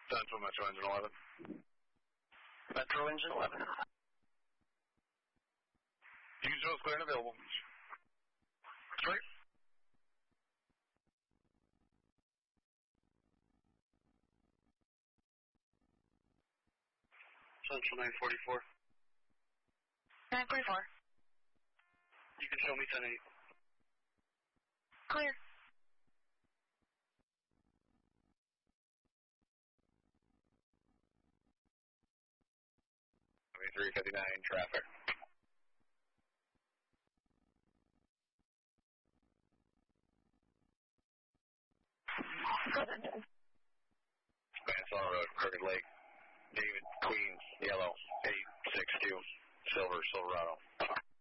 Central Metro Engine 11. Metro Engine 11. Usual is clear and available. Straight. Central 944. 944. You can show me 10-8. Clear. traffic. Mansell Road, Crooked Lake, David, Queens, Yellow, 862, Silver, Silverado.